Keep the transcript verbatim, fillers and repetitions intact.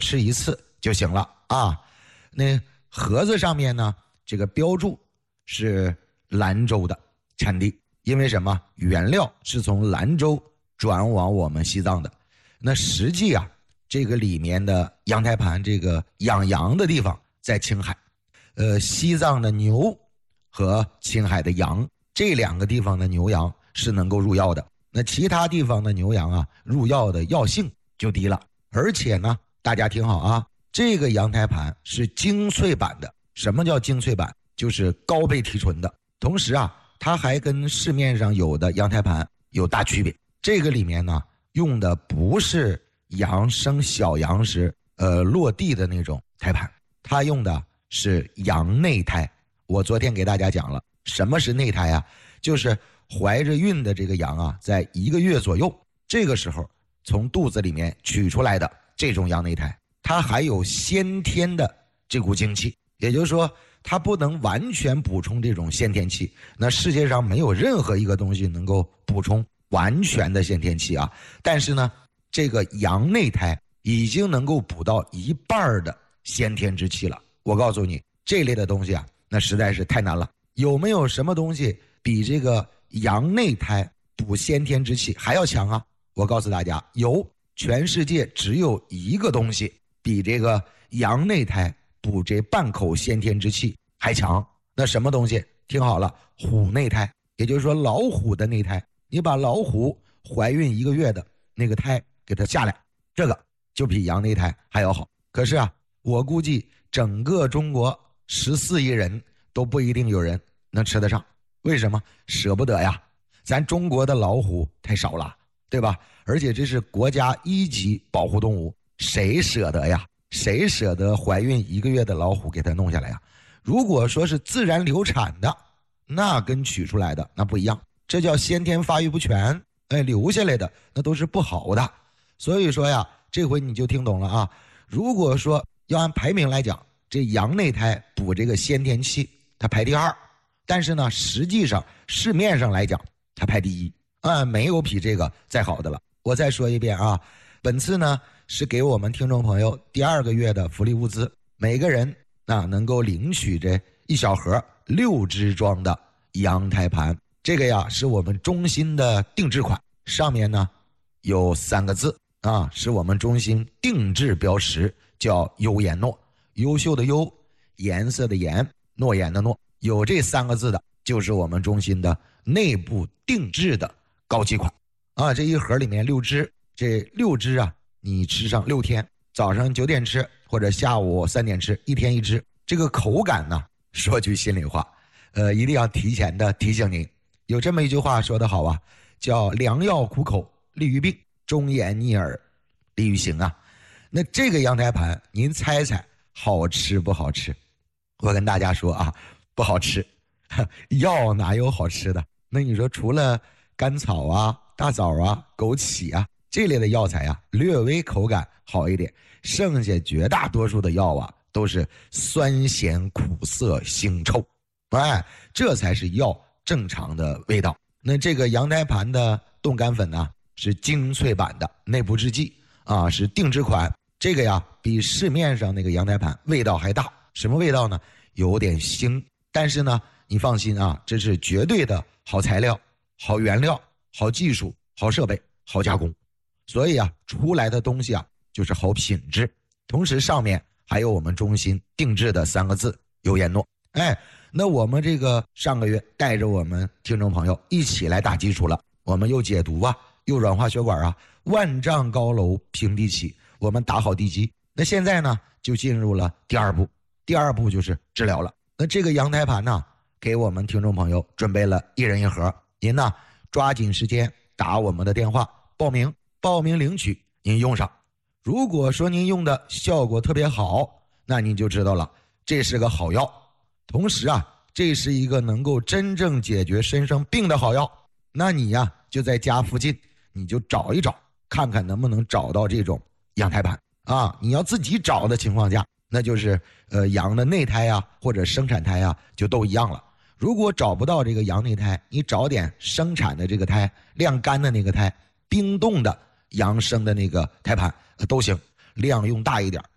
吃一次就行了啊。那盒子上面呢，这个标注是兰州的产地，因为什么？原料是从兰州转往我们西藏的。那实际啊，这个里面的羊胎盘，这个养羊的地方在青海，呃，西藏的牛和青海的羊这两个地方的牛羊是能够入药的。那其他地方的牛羊啊，入药的药性就低了。而且呢，大家听好啊，这个羊胎盘是精粹版的。什么叫精粹版？就是高倍提纯的。同时啊，它还跟市面上有的羊胎盘有大区别。这个里面呢，用的不是羊生小羊时呃落地的那种胎盘，它用的是羊内胎。我昨天给大家讲了，什么是内胎啊？就是怀着孕的这个羊啊，在一个月左右，这个时候从肚子里面取出来的这种羊内胎，它还有先天的这股精气，也就是说它不能完全补充这种先天气。那世界上没有任何一个东西能够补充完全的先天气啊，但是呢，这个羊内胎已经能够补到一半的先天之气了。我告诉你，这类的东西啊，那实在是太难了。有没有什么东西比这个羊内胎补先天之气还要强啊？我告诉大家，有，全世界只有一个东西比这个羊内胎补这半口先天之气还强。那什么东西？听好了，虎内胎，也就是说老虎的内胎。你把老虎怀孕一个月的那个胎给它下来，这个就比羊内胎还要好。可是啊，我估计整个中国十四亿人都不一定有人能吃得上。为什么？舍不得呀，咱中国的老虎太少了，对吧？而且这是国家一级保护动物，谁舍得呀？谁舍得怀孕一个月的老虎给它弄下来呀？如果说是自然流产的，那跟取出来的那不一样，这叫先天发育不全，哎，留下来的那都是不好的。所以说呀，这回你就听懂了啊。如果说要按排名来讲，这羊内胎补这个先天气，它排第二。但是呢，实际上市面上来讲，它排第一啊，没有比这个再好的了。我再说一遍啊，本次呢是给我们听众朋友第二个月的福利物资，每个人啊能够领取这一小盒六支装的羊胎盘。这个呀是我们中心的定制款，上面呢有三个字啊，是我们中心定制标识，叫优颜诺，优秀的优，颜色的颜，诺言的诺。有这三个字的就是我们中心的内部定制的高级款啊！这一盒里面六支，这六支啊，你吃上六天，早上九点吃或者下午三点吃，一天一支。这个口感呢，说句心里话，呃，一定要提前的提醒您，有这么一句话说得好啊，叫良药苦口利于病，忠言逆耳利于行啊。那这个羊胎盘，您猜猜好吃不好吃？我跟大家说啊，不好吃，药哪有好吃的？那你说除了甘草啊、大枣啊、枸杞啊这类的药材啊，略微口感好一点，剩下绝大多数的药啊都是酸咸苦涩腥臭，哎，这才是药正常的味道。那这个羊胎盘的冻干粉呢，是精粹版的内部制剂啊，是定制款。这个呀比市面上那个羊胎盘味道还大。什么味道呢？有点腥。但是呢，你放心啊，这是绝对的好材料、好原料、好技术、好设备、好加工，所以啊，出来的东西啊就是好品质。同时上面还有我们中心定制的三个字优颜诺。哎，那我们这个上个月带着我们听众朋友一起来打基础了，我们又解毒啊，又软化血管啊，万丈高楼平地起，我们打好地基。那现在呢，就进入了第二步，第二步就是治疗了。那这个羊胎盘呢，给我们听众朋友准备了一人一盒，您呢抓紧时间打我们的电话报名，报名领取，您用上。如果说您用的效果特别好，那您就知道了，这是个好药。同时啊，这是一个能够真正解决身上病的好药。那你呀，就在家附近，你就找一找，看看能不能找到这种羊胎盘啊。你要自己找的情况下，那就是呃羊的内胎啊或者生产胎啊就都一样了。如果找不到这个羊内胎，你找点生产的这个胎，晾干的那个胎，冰冻的羊生的那个胎盘、呃、都行，量用大一点，